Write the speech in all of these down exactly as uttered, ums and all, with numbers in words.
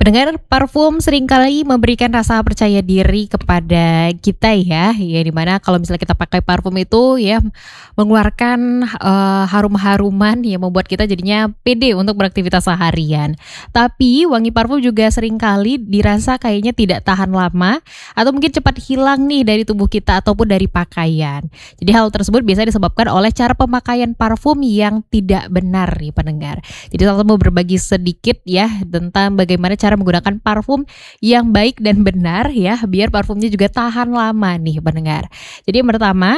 Pendengar, parfum seringkali memberikan rasa percaya diri kepada kita ya, ya dimana kalau misalnya kita pakai parfum itu ya mengeluarkan eee, harum-haruman yang membuat kita jadinya pede untuk beraktivitas seharian. Tapi wangi parfum juga seringkali dirasa kayaknya tidak tahan lama atau mungkin cepat hilang nih dari tubuh kita ataupun dari pakaian. Jadi hal tersebut biasanya disebabkan oleh cara pemakaian parfum yang tidak benar nih pendengar. Jadi saya mau berbagi sedikit ya tentang bagaimana cara menggunakan parfum yang baik dan benar ya, biar parfumnya juga tahan lama nih pendengar. Jadi yang pertama,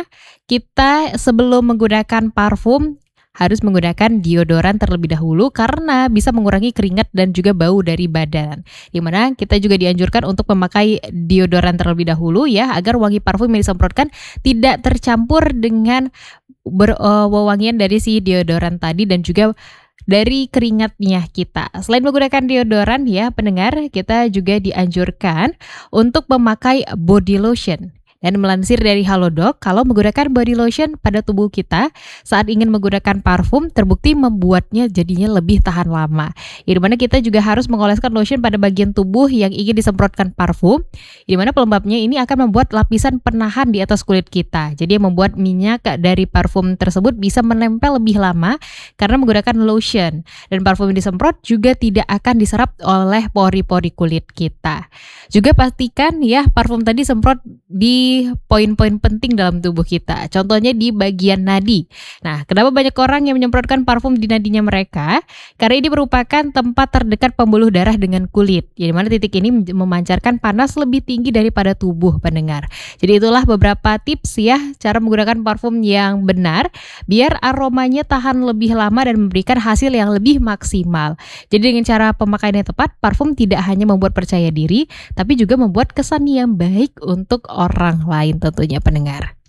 kita sebelum menggunakan parfum harus menggunakan deodoran terlebih dahulu karena bisa mengurangi keringat dan juga bau dari badan. Di mana kita juga dianjurkan untuk memakai deodoran terlebih dahulu ya agar wangi parfum yang disemprotkan tidak tercampur dengan ber, eee, wewangian dari si deodoran tadi dan juga dari keringatnya kita. Selain menggunakan deodoran ya pendengar, kita juga dianjurkan untuk memakai body lotion. Dan melansir dari Halodoc, kalau menggunakan body lotion pada tubuh kita saat ingin menggunakan parfum terbukti membuatnya jadinya lebih tahan lama. Di mana kita juga harus mengoleskan lotion pada bagian tubuh yang ingin disemprotkan parfum, di mana pelembabnya ini akan membuat lapisan penahan di atas kulit kita. Jadi yang membuat minyak dari parfum tersebut bisa menempel lebih lama karena menggunakan lotion. Dan parfum yang disemprot juga tidak akan diserap oleh pori-pori kulit kita. Juga pastikan ya parfum tadi semprot di poin-poin penting dalam tubuh kita. Contohnya di bagian nadi. Nah, kenapa banyak orang yang menyemprotkan parfum di nadinya mereka? Karena ini merupakan tempat terdekat pembuluh darah dengan kulit. Yang dimana titik ini memancarkan panas lebih tinggi daripada tubuh pendengar. Jadi itulah beberapa tips ya cara menggunakan parfum yang benar biar aromanya tahan lebih lama dan memberikan hasil yang lebih maksimal. Jadi dengan cara pemakaian yang tepat, parfum tidak hanya membuat percaya diri, tapi juga membuat kesan yang baik untuk orang lain tentunya pendengar.